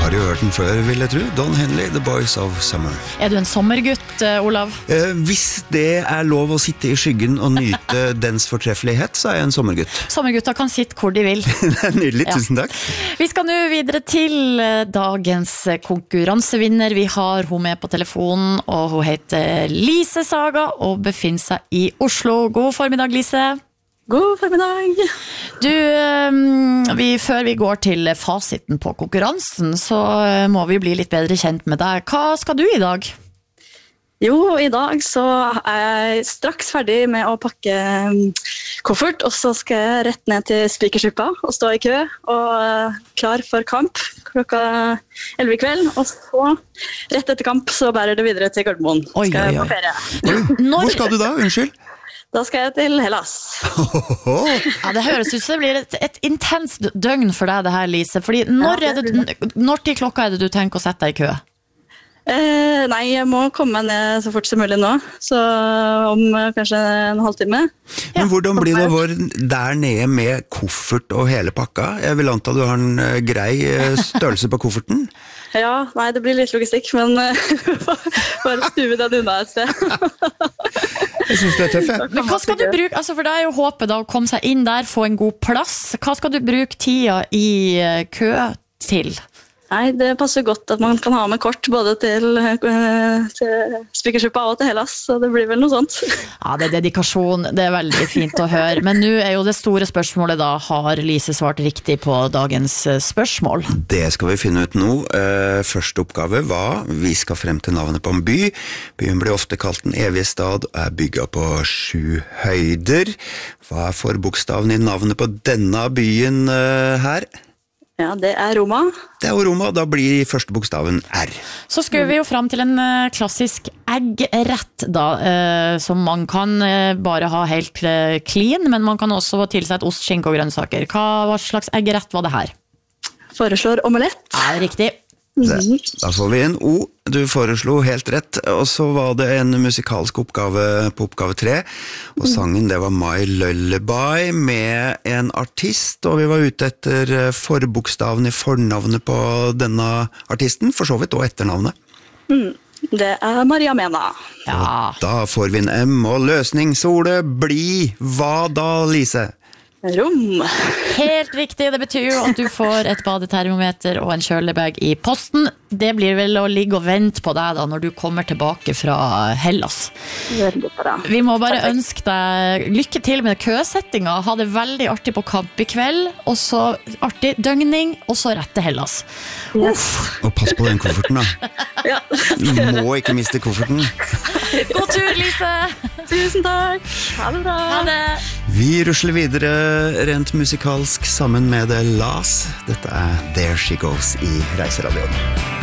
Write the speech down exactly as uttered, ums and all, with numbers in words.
har jo hørt den før, vil jeg tro. Don Henley, The Boys of Summer. Er du en sommergutt, Olav? Eh, hvis det er lov å sitte i skyggen og nyte dens fortreffelighet, så er jeg en sommergutt. Sommergutter kan sitte hvor de vil. Det er nydelig, ja. Tusen takk. Vi skal nå videre til dagens konkurransevinner. Vi har hun med på telefonen, og hun heter Lise Saga og befinner seg i Oslo. God formiddag, Lise. God formiddag. Du, vi, før vi går til fasiten på konkurransen, så må vi bli litt bedre kjent med deg. Hva skal du i dag? Jo, i dag så er jeg straks ferdig med å pakke koffert, og så skal jeg rett ned til Spikersuppa og stå i kø, og klar for kamp klokka elleve i kveld, og så rett etter kamp så bærer det videre til Gardermoen. Oi, skal oi, oi. jeg på ferie. Oi, hvor skal du da? Unnskyld? Da skal jeg til Hellas. Ja, det høres ut som det blir et, et intenst døgn for deg det her, Lise. Fordi når, Ja, er det, når til klokka er det du tenker å sette deg i kø? Eh, nei, jeg må komme meg ned så fort som mulig nå, så om kanskje en halvtime. Men hvordan blir det vår der nede med koffert og hele pakka? Jeg vil anta du har en uh, grei uh, størrelse på kofferten? Ja, nei, det blir litt logistikk, men uh, bare stue den unna et sted. Jeg synes det er tøff, jeg. Men hva skal du bruke, altså for det er jo håpet da å komme seg inn der, få en god plass. Hva skal du bruke tida i uh, kø til? Nei, det passer godt at man kan ha med kort både til, uh, til Spikersuppa og til Hellas, så det blir vel noe sånt. Ja, det er dedikasjon, det er veldig fint å høre. Men nå er jo det store spørsmålet da, har Lise svart riktig på dagens spørsmål? Det skal vi finne ut nå. Første oppgave var, vi skal frem til navnet på en by. Byen blir ofte kalt den evige stad og er bygget på sju høyder. Hva er forbokstaven i navnet på denne byen her? Ja, det er Roma. Det er jo Roma, da blir første bokstaven R. Så skulle vi jo frem til en klassisk eggrett da, eh, som man kan eh, bare ha helt eh, clean, men man kan også tilsette ost, skinke og grønnsaker. Hva, hva slags eggrett var det her? Foreslår omelett. Ja, riktig. Det, da får vi en O. Du foreslo helt rett, og så var det en musikalsk oppgave på oppgave tre, og sangen det var My Lullaby med en artist, og vi var ute etter forbokstaven i fornavnet på denne artisten, for så vidt, og etternavnet. Mm, det er Maria Mena. Ja. Da får vi en M, og løsningsordet blir hva da, Lise? Rom. Helt riktig, det betyr jo at du får et badetermometer og en kjølebag i posten. Det blir vel å ligge og vente på deg da når du kommer tilbake fra Hellas. Veldig bra. Vi må bare ønske deg lykke til med køsettinga. Ha det veldig artig på kamp i kveld, og så artig døgning, og så rett til Hellas. Yes. Og pass på den kofferten da. Ja. Du må ikke miste kofferten. God tur, Lise! Tusen takk. Ha det bra. Ha det! Vi rusler videre rent musikalsk sammen med The Las. Dette er There She Goes i Reiseradioen.